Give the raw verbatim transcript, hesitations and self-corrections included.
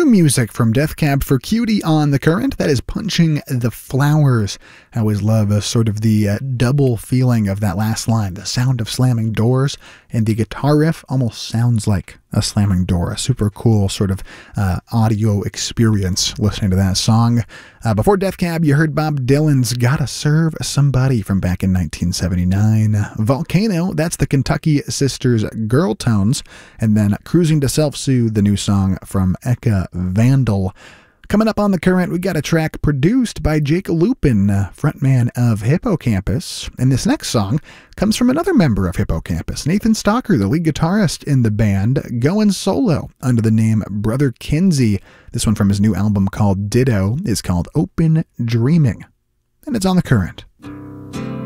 New music from Death Cab for Cutie on The Current. That is Punching the Flowers. I always love a sort of the uh, double feeling of that last line. The sound of slamming doors and the guitar riff almost sounds like a slamming door. A super cool sort of uh, audio experience listening to that song. Uh, before Death Cab, you heard Bob Dylan's Gotta Serve Somebody from back in nineteen seventy-nine. Volcano, that's the Kentucky Sisters Girl Tones. And then Cruising to Self-Soothe, the new song from Eka Vandal. Coming up on The Current, we got a track produced by Jake Lupin, frontman of Hippocampus. And this next song comes from another member of Hippocampus, Nathan Stalker, the lead guitarist in the band, going solo under the name Brother Kinsey. This one from his new album called Ditto is called Open Dreaming. And it's on The Current.